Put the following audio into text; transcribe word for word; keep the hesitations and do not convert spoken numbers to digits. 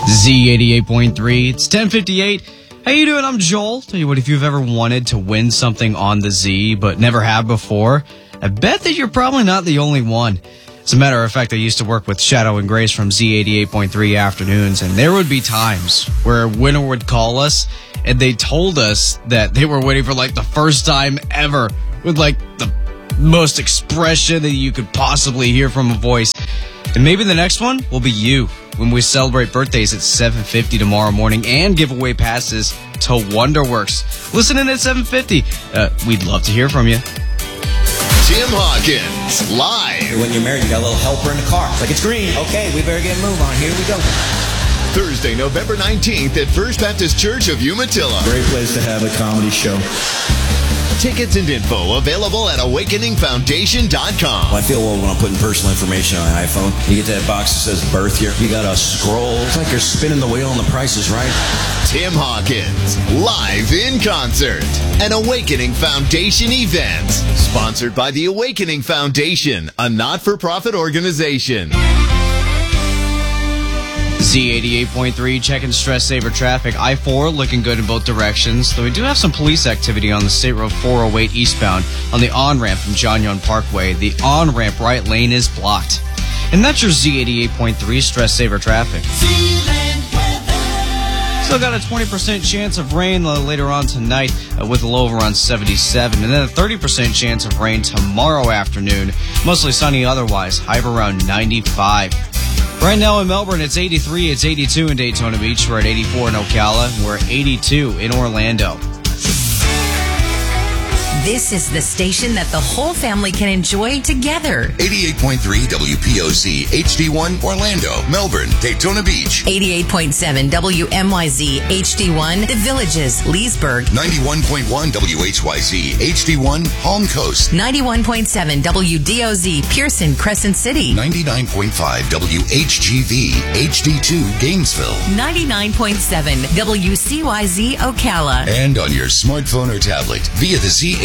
Z eighty-eight point three. It's ten fifty-eight. How you doing? I'm Joel. Tell you what, if you've ever wanted to win something on the Z but never have before, I bet that you're probably not the only one. As a matter of fact, I used to work with Shadow and Grace from Z eighty-eight point three afternoons, and there would be times where a winner would call us, and they told us that they were waiting for like the first time ever with like the most expression that you could possibly hear from a voice. And maybe the next one will be you when we celebrate birthdays at seven fifty tomorrow morning and give away passes to Wonderworks. Listen in at seven fifty. Uh, we'd love to hear from you. Tim Hawkins, live. When you're married, you got a little helper in the car. It's like, it's green. Okay, we better get a move on. Here we go. Thursday, November nineteenth at First Baptist Church of Umatilla. Great place to have a comedy show. Tickets and info available at awakening foundation dot com. Well, I feel old when I'm putting personal information on an iPhone. You get that box that says birth year. You got to scroll. It's like you're spinning the wheel and the price is right. Tim Hawkins, live in concert. An Awakening Foundation event. Sponsored by the Awakening Foundation, a not-for-profit organization. Z eighty-eight point three, checking stress saver traffic. I four looking good in both directions, though we do have some police activity on the State Road four oh eight eastbound on the on-ramp from John Young Parkway. The on-ramp right lane is blocked. And that's your Z eighty-eight point three stress saver traffic. Still got a twenty percent chance of rain later on tonight uh, with a low of around seventy-seven. And then a thirty percent chance of rain tomorrow afternoon. Mostly sunny otherwise, high of around ninety-five. Right now in Melbourne, it's eighty-three, it's eighty-two in Daytona Beach, we're at eighty-four in Ocala, we're at eighty-two in Orlando. This is the station that the whole family can enjoy together. eighty-eight point three W P O Z H D one Orlando, Melbourne, Daytona Beach. eighty-eight point seven W M Y Z H D one The Villages, Leesburg. ninety-one point one W H Y Z H D one Palm Coast. ninety-one point seven W D O Z Pearson, Crescent City. ninety-nine point five W H G V H D two Gainesville. ninety-nine point seven W C Y Z Ocala. And on your smartphone or tablet via the Z